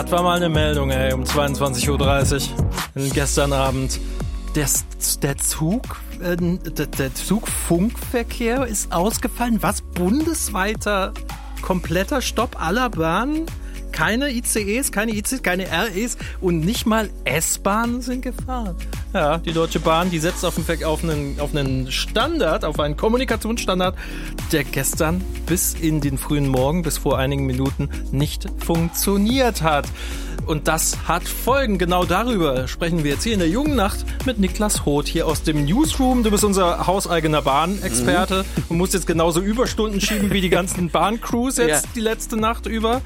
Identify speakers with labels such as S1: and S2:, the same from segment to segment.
S1: Das war mal eine Meldung, um 22:30 Uhr gestern Abend. Der Zugfunkverkehr ist ausgefallen. Was? Bundesweiter kompletter Stopp aller Bahnen? Keine ICEs, keine keine REs und nicht mal S-Bahnen sind gefahren. Ja, die Deutsche Bahn, die setzt auf einen Standard, auf einen Kommunikationsstandard, der gestern bis in den frühen Morgen, bis vor einigen Minuten nicht funktioniert hat. Und das hat Folgen. Genau darüber sprechen wir jetzt hier in der Jungen Nacht mit Niklas Hoth hier aus dem Newsroom. Du bist unser hauseigener Bahnexperte und musst jetzt genauso Überstunden schieben wie die ganzen Bahncrews jetzt die letzte Nacht über.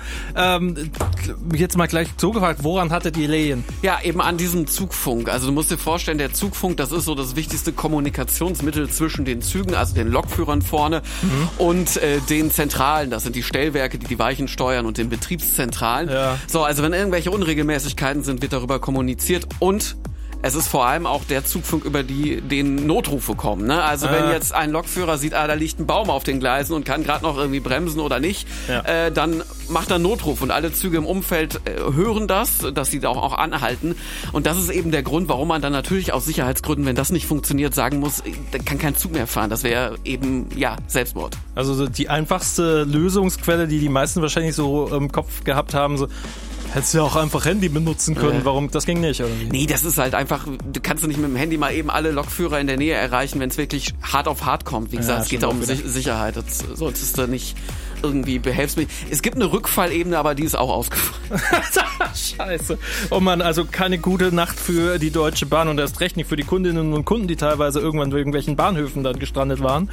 S1: Jetzt mal gleich so gefragt, woran hattet ihr Lehen?
S2: Ja, eben an diesem Zugfunk. Also du musst dir vorstellen, der Zugfunk, das ist so das wichtigste Kommunikationsmittel zwischen den Zügen, also den Lokführern vorne und den Zentralen. Das sind die Stellwerke, die Weichen steuern und den Betriebszentralen. Ja. So, also wenn irgendwelche Unregelmäßigkeiten sind, wird darüber kommuniziert und es ist vor allem auch der Zugfunk, über den Notrufe kommen. Ne? Also wenn jetzt ein Lokführer sieht, da liegt ein Baum auf den Gleisen und kann gerade noch irgendwie bremsen oder nicht, dann macht er einen Notruf und alle Züge im Umfeld hören das, dass sie da auch anhalten. Und das ist eben der Grund, warum man dann natürlich aus Sicherheitsgründen, wenn das nicht funktioniert, sagen muss, da kann kein Zug mehr fahren. Das wäre eben, Selbstmord.
S1: Also die einfachste Lösungsquelle, die meisten wahrscheinlich so im Kopf gehabt haben, so hättest du ja auch einfach Handy benutzen können. Warum? Das ging nicht, oder wie?
S2: Nee, das ist halt einfach, du kannst nicht mit dem Handy mal eben alle Lokführer in der Nähe erreichen, wenn es wirklich hart auf hart kommt. Wie gesagt, es geht da um Sicherheit. Das solltest du nicht irgendwie behelfsmäßig. Es gibt eine Rückfallebene, aber die ist auch ausgefallen.
S1: Scheiße. Oh Mann, also keine gute Nacht für die Deutsche Bahn und erst recht nicht für die Kundinnen und Kunden, die teilweise irgendwann bei irgendwelchen Bahnhöfen dann gestrandet waren.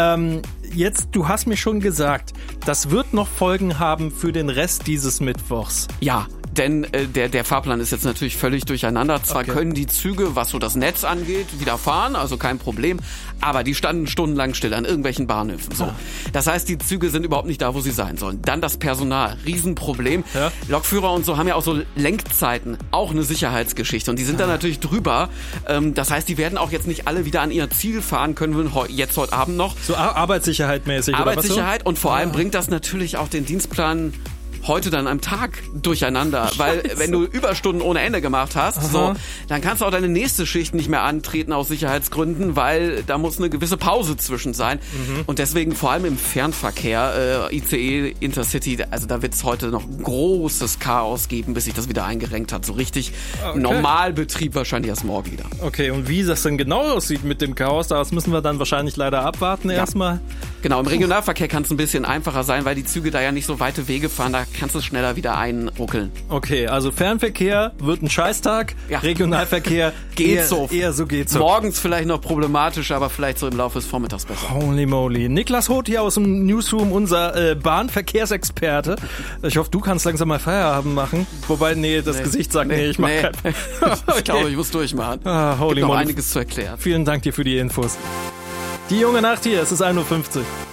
S1: Jetzt, du hast mir schon gesagt, das wird noch Folgen haben für den Rest dieses Mittwochs.
S2: Ja. Denn der Fahrplan ist jetzt natürlich völlig durcheinander. Zwar können die Züge, was so das Netz angeht, wieder fahren, also kein Problem, aber die standen stundenlang still an irgendwelchen Bahnhöfen. So. Das heißt, die Züge sind überhaupt nicht da, wo sie sein sollen. Dann das Personal, Riesenproblem. Ja. Lokführer und so haben ja auch so Lenkzeiten, auch eine Sicherheitsgeschichte. Und die sind da natürlich drüber. Das heißt, die werden auch jetzt nicht alle wieder an ihr Ziel fahren können, heute Abend noch.
S1: So Arbeitssicherheit mäßig,
S2: Arbeitssicherheit, oder was so? Und vor allem bringt das natürlich auch den Dienstplan heute dann am Tag durcheinander, weil wenn du Überstunden ohne Ende gemacht hast, dann kannst du auch deine nächste Schicht nicht mehr antreten aus Sicherheitsgründen, weil da muss eine gewisse Pause zwischen sein. Und deswegen vor allem im Fernverkehr, ICE, Intercity, also da wird es heute noch großes Chaos geben, bis sich das wieder eingerenkt hat. So richtig Normalbetrieb wahrscheinlich erst morgen wieder.
S1: Okay, und wie das denn genau aussieht mit dem Chaos, das müssen wir dann wahrscheinlich leider abwarten erstmal.
S2: Genau, im Regionalverkehr kann es ein bisschen einfacher sein, weil die Züge da ja nicht so weite Wege fahren, da kannst du es schneller wieder einruckeln.
S1: Okay, also Fernverkehr wird ein Scheißtag, Regionalverkehr
S2: eher
S1: so geht's so.
S2: Morgens vielleicht noch problematisch, aber vielleicht so im Laufe des Vormittags besser.
S1: Holy moly. Niklas Hoth hier aus dem Newsroom, unser Bahnverkehrsexperte. Ich hoffe, du kannst langsam mal Feierabend machen. Wobei, das Gesicht sagt, ich mach keinen.
S2: Ich glaube, ich muss durchmachen.
S1: Holy
S2: Gibt noch
S1: moly.
S2: einiges zu erklären.
S1: Vielen Dank dir für die Infos. Die Junge Nacht hier, es ist 1:50 Uhr.